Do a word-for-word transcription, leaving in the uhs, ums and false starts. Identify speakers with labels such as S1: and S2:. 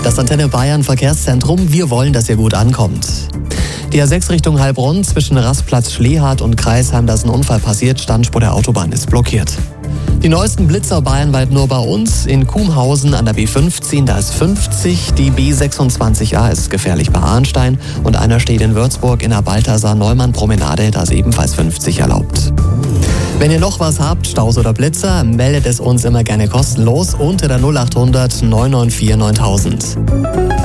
S1: Das Antenne Bayern Verkehrszentrum. Wir wollen, dass ihr gut ankommt. Die A sechs Richtung Heilbronn zwischen Rastplatz Schlehart und Kreisheim, da ist ein Unfall passiert. Standspur der Autobahn ist blockiert. Die neuesten Blitzer bayernweit nur bei uns. In Kumhausen an der B fünfzehn, da ist fünfzig. Die B sechsundzwanzig A ist gefährlich bei Arnstein. Und einer steht in Würzburg in der Balthasar-Neumann-Promenade, da ist ebenfalls fünfzig erlaubt. Wenn ihr noch was habt, Staus oder Blitzer, meldet es uns immer gerne kostenlos unter der null acht hundert neun neun vier neuntausend.